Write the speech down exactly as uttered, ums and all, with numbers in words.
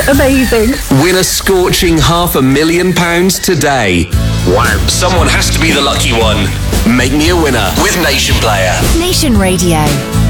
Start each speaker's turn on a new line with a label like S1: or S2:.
S1: Amazing.
S2: Win a scorching half a million pounds today. Wow. Someone has to be the lucky one. Make me a winner with Nation Player.
S3: Nation Radio.